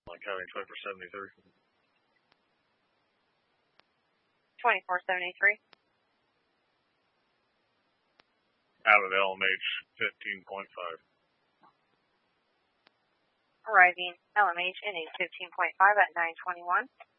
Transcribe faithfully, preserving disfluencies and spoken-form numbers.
Like having twenty-four seventy-three. twenty-four seventy-three. Out of L M H fifteen point five. Arriving L M H N H fifteen point five at nine twenty-one.